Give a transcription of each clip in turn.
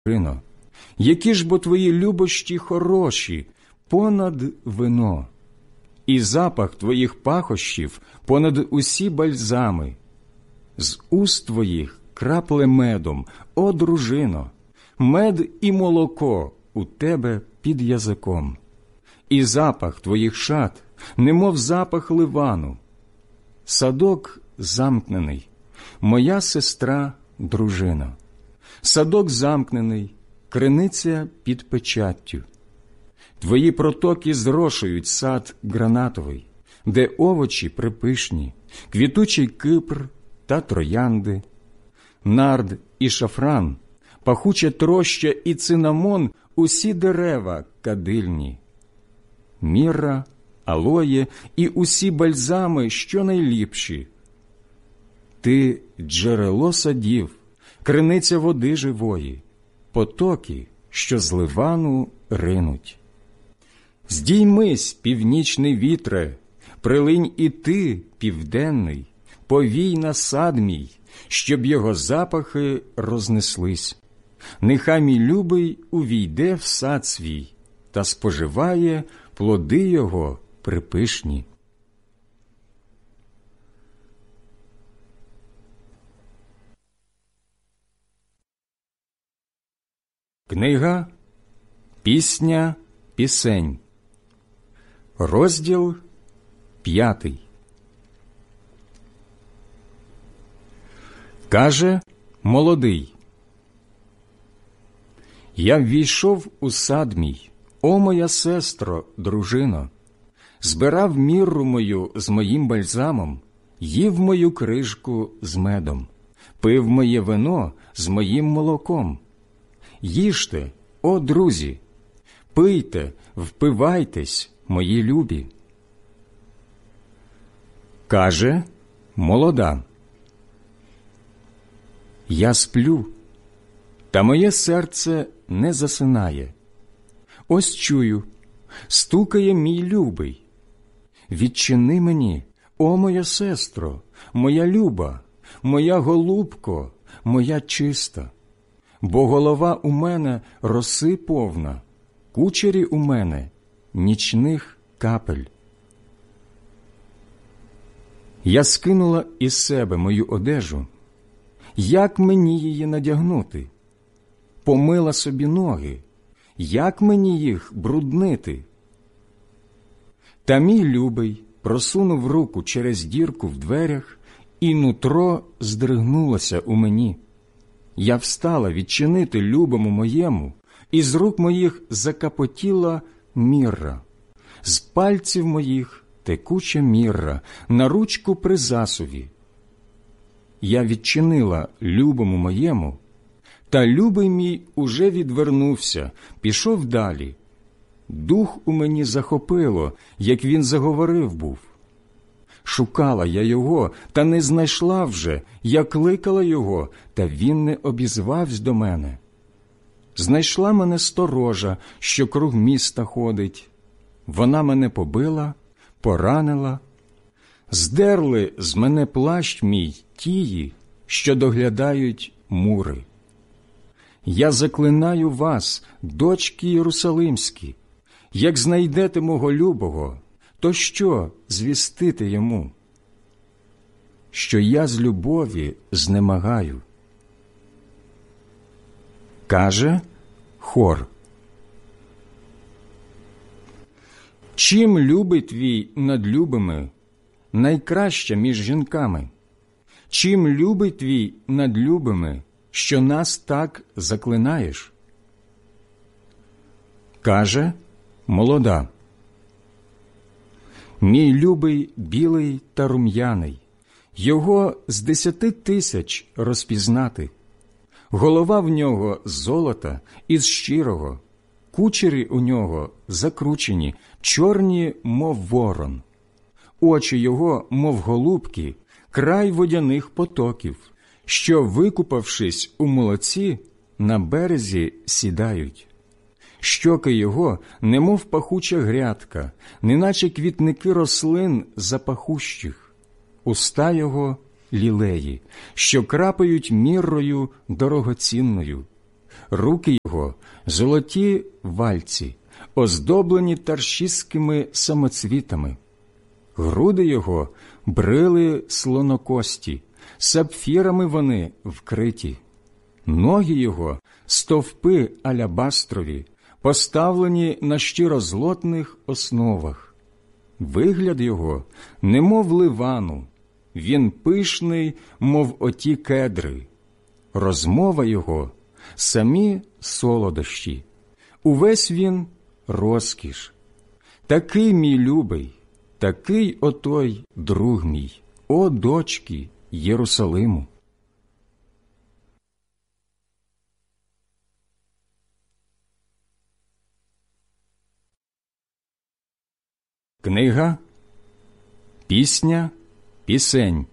дружино, які ж бо твої любощі хороші понад вино, і запах твоїх пахощів понад усі бальзами. З уст твоїх крапле медом, о дружино, мед і молоко у тебе під язиком, і запах твоїх шат, немов запах ливану. Садок замкнений, моя сестра дружина. Садок замкнений, криниця під печаттю. Твої протоки зрошують сад гранатовий, де овочі припишні, квітучий кипр та троянди, нард і шафран, пахуче троща і цинамон, усі дерева кадильні. Мірра, алоє і усі бальзами, що найліпші. Ти джерело садів, криниця води живої, потоки, що з Ливану ринуть. Здіймись, північний вітре, прилинь і ти, південний, повій на сад мій, щоб його запахи рознеслись. Нехай мій любий увійде в сад свій та споживає плоди його припишні. Книга «Пісня пісень», розділ 5. Каже молодий: «Я ввійшов у сад мій, о моя сестро, дружино, збирав мірру мою з моїм бальзамом, їв мою крижку з медом, пив моє вино з моїм молоком. Їжте, о друзі, пийте, впивайтесь, мої любі». Каже молода: «Я сплю, та моє серце не засинає. Ось чую, стукає мій любий. Відчини мені, о моя сестро, моя люба, моя голубко, моя чиста. Бо голова у мене роси повна, кучері у мене нічних капель. Я скинула із себе мою одежу. Як мені її надягнути? Помила собі ноги. Як мені їх бруднити? Та мій любий просунув руку через дірку в дверях, і нутро здригнулося у мені. Я встала відчинити любому моєму, і з рук моїх закапотіла мірра. З пальців моїх текуча мірра на ручку при засуві. Я відчинила любому моєму, та любий мій уже відвернувся, пішов далі. Дух у мені захопило, як він заговорив був. Шукала я його, та не знайшла вже, я кликала його, та він не обізвався до мене. Знайшла мене сторожа, що круг міста ходить. Вона мене побила, поранила. Здерли з мене плащ мій тії, що доглядають мури. Я заклинаю вас, дочки Єрусалимські, як знайдете мого любого, то що звістити йому? Що я з любові знемагаю. Каже хор: чим любий твій над любими найкраща між жінками? Чим любий твій над любими, що нас так заклинаєш? Каже молода: мій любий білий та рум'яний, його з 10 000 розпізнати. Голова в нього з золота із щирого, кучері у нього закручені, чорні, мов ворон. Очі його, мов голубки, край водяних потоків, що, викупавшись у молоці, на березі сідають. Щоки його, немов пахуча грядка, неначе квітники рослин запахущих. Уста його – лілеї, що крапають міррою дорогоцінною. руки його – золоті вальці, оздоблені таршистськими самоцвітами. Груди його – брили слонокості, сапфірами вони вкриті. Ноги його – стовпи алябастрові, поставлені на щирозлотних основах. Вигляд його – немов ливану, він пишний, мов оті кедри. Розмова його – самі солодощі, увесь він – розкіш. Такий мій любий, такий отой друг мій, о дочки Єрусалиму. Книга «Пісня пісень»,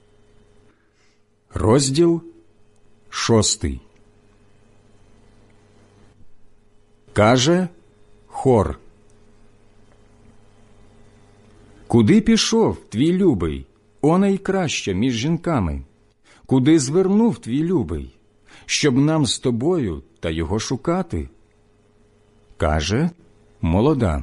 розділ 6. Каже хор: «Куди пішов твій любий, о найкраща між жінками? Куди звернув твій любий, щоб нам з тобою та його шукати?» Каже молода: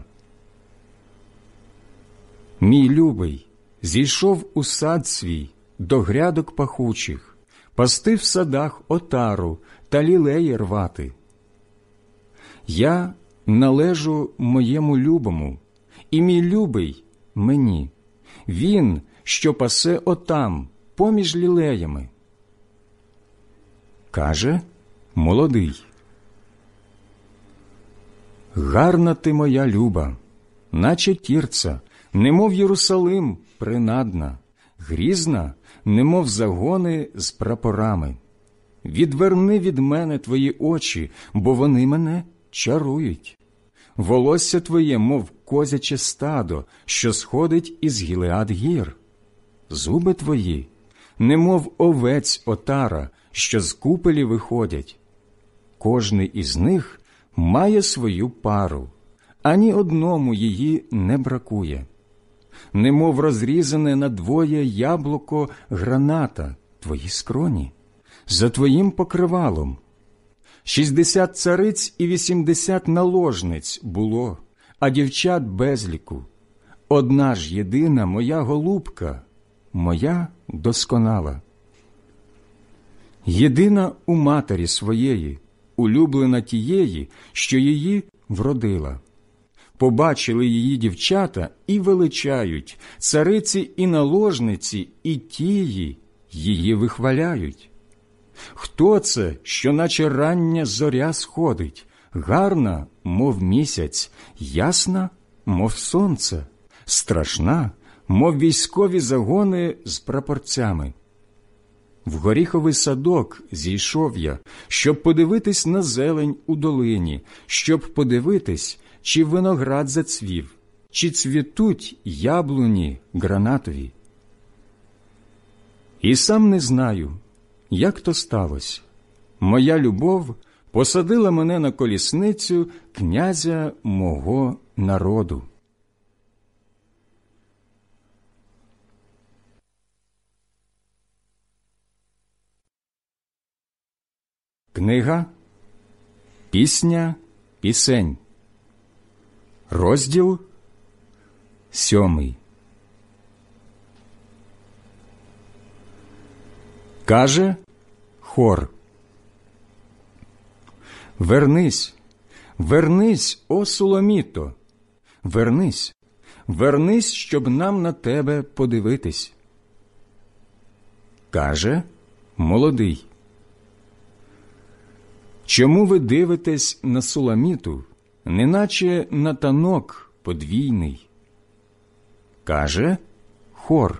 «Мій любий зійшов у сад свій до грядок пахучих, пасти в садах отару та лілеї рвати. Я належу моєму любому, і мій любий мені, він, що пасе отам, поміж лілеями». Каже молодий: «Гарна ти моя люба, наче Тірца, немов Єрусалим принадна, грізна, немов загони з прапорами. Відверни від мене твої очі, бо вони мене чарують. Волосся твоє, мов козяче стадо, що сходить із Гілеад гір. Зуби твої, немов овець отара, що з купелі виходять. Кожний із них має свою пару, ані одному її не бракує. Немов розрізане надвоє яблуко граната твої скроні, за твоїм покривалом. 60 цариць і 80 наложниць було, а дівчат безліку. Одна ж єдина моя голубка, моя досконала. Єдина у матері своєї, улюблена тієї, що її вродила. Побачили її дівчата і величають, цариці і наложниці, і тії її вихваляють. Хто це, що наче рання зоря сходить, гарна, мов місяць, ясна, мов сонце, страшна, мов військові загони з прапорцями? В горіховий садок зійшов я, щоб подивитись на зелень у долині, щоб подивитись, чи виноград зацвів, чи цвітуть яблуні гранатові. І сам не знаю, як то сталося. Моя любов посадила мене на колісницю князя мого народу. Книга «Пісня пісень», розділ 7. Каже хор: «Вернись, вернись, о Суламіто, вернись, вернись, щоб нам на тебе подивитись». Каже молодий: «Чому ви дивитесь на Суламіту, неначе на танок подвійний?» Каже хор: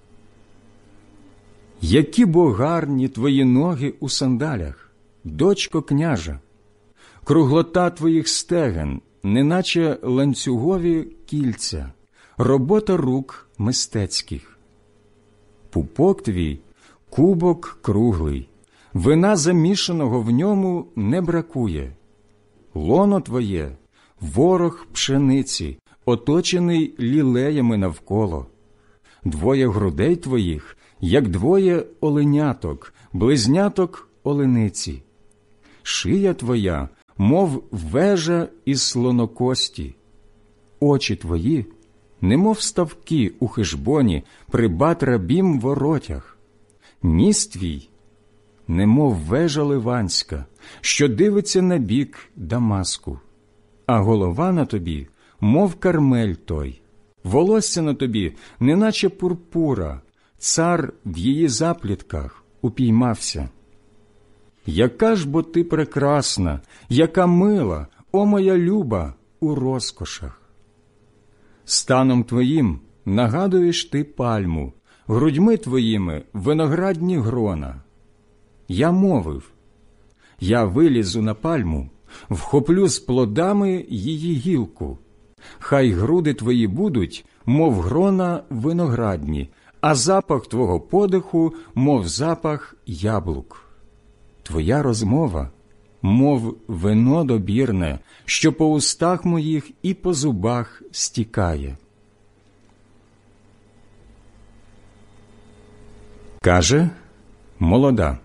«Які бо гарні твої ноги у сандалях, дочко княжа! Круглота твоїх стегон, неначе ланцюгові кільця, робота рук мистецьких. Пупок твій – кубок круглий, вина замішаного в ньому не бракує. Лоно твоє – ворог пшениці, оточений лілеями навколо. Двоє грудей твоїх, як двоє оленяток, близняток олениці. шия твоя, мов вежа із слонокості, очі твої, немов ставки у Хешбоні при Бат-рабім воротях, ніс твій, немов вежа ливанська, що дивиться на бік Дамаску, а голова на тобі, мов Кармель той, волосся на тобі, неначе пурпура, цар в її заплітках упіймався. Яка ж бо ти прекрасна, яка мила, о моя люба, у розкошах! Станом твоїм нагадуєш ти пальму, грудьми твоїми виноградні грона. Я мовив, я вилізу на пальму, вхоплю з плодами її гілку. Хай груди твої будуть, мов грона виноградні, а запах твого подиху, мов запах яблук. Твоя розмова, мов вино добірне, що по устах моїх і по зубах стікає. Каже молода: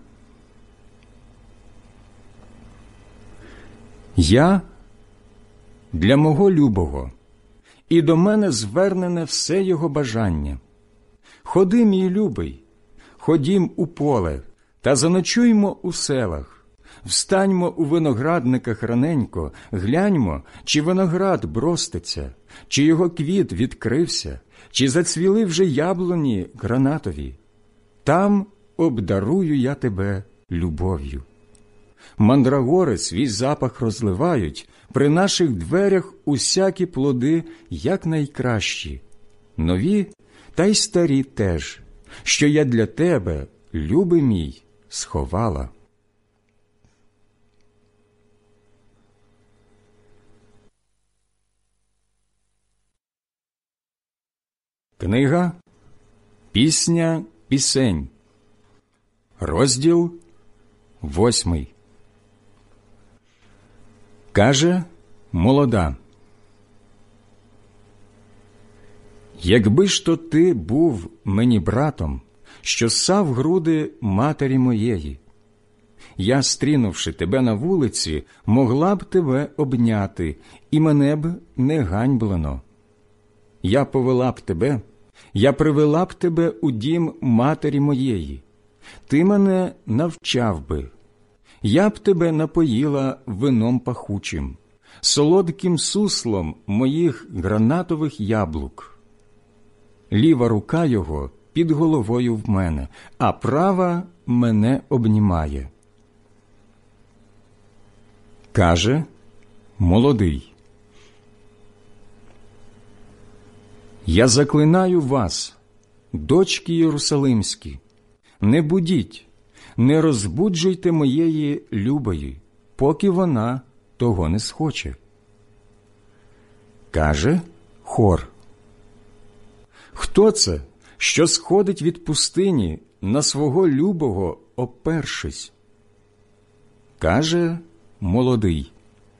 я для мого любого, і до мене звернене все його бажання. Ходи, мій любий, ходім у поле, та заночуймо у селах. Встаньмо у виноградниках раненько, гляньмо, чи виноград броститься, чи його квіт відкрився, чи зацвіли вже яблуні гранатові. Там обдарую я тебе любов'ю. Мандрагори свій запах розливають, при наших дверях усякі плоди, як найкращі, нові та й старі теж, що я для тебе, любий мій, сховала. Книга «Пісня пісень», розділ 8. Каже молода: якби ж то ти був мені братом, що ссав груди матері моєї, я, стрінувши тебе на вулиці, могла б тебе обняти, і мене б не ганьблено. Я повела б тебе, я привела б тебе у дім матері моєї, ти мене навчав би, я б тебе напоїла вином пахучим, солодким суслом моїх гранатових яблук. Ліва рука його під головою в мене, а права мене обнімає. Каже молодий: я заклинаю вас, дочки Єрусалимські, не будіть, не розбуджуйте моєї любої, поки вона того не схоче. Каже хор: хто це, що сходить від пустині на свого любого опершись? Каже молодий: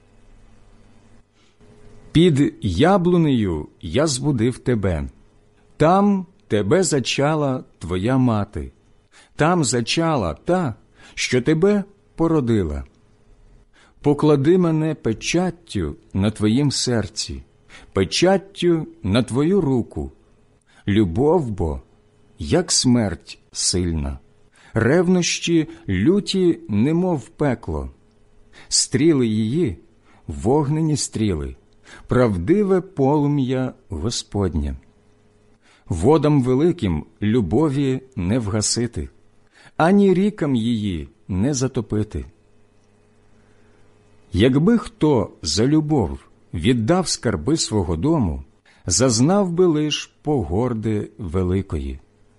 під яблунею я збудив тебе, там тебе зачала твоя мати, там зачала та, що тебе породила. Поклади мене печаттю на твоїм серці, печаттю на твою руку. Любов бо, як смерть сильна, ревнощі люті, немов пекло. Стріли її – вогнені стріли, правдиве полум'я Господнє. Водам великим любові не вгасити, ані рікам її не затопити. Якби хто за любов віддав скарби свого дому, зазнав би лиш погорди великої.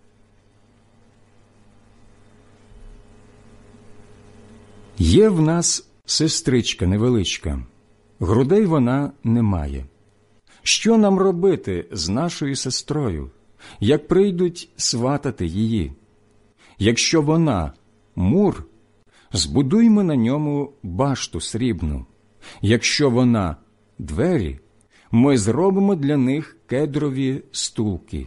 Є в нас сестричка невеличка, грудей вона не має. Що нам робити з нашою сестрою, як прийдуть сватати її? Якщо вона мур, збудуймо на ньому башту срібну. Якщо вона двері, ми зробимо для них кедрові стулки.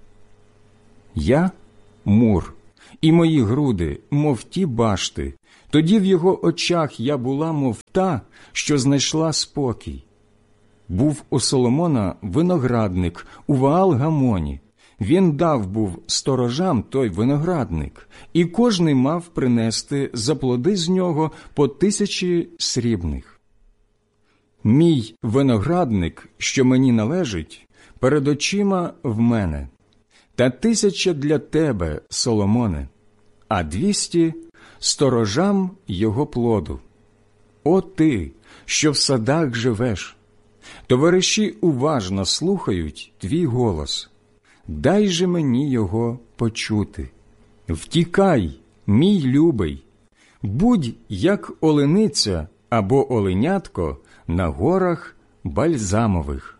Я мур, і мої груди, мов ті башти, Тоді в його очах я була, мов та, що знайшла спокій. Був у Соломона виноградник у Ваал-Гамоні. Він дав був сторожам той виноградник, і кожний мав принести за плоди з нього по 1000 срібних. Мій виноградник, що мені належить, перед очима в мене, та 1000 для тебе, Соломоне, а 200 сторожам його плоду. О ти, що в садах живеш! Товариші уважно слухають твій голос. Дай же мені його почути. Втікай, мій любий, будь як олениця або оленятко на горах бальзамових.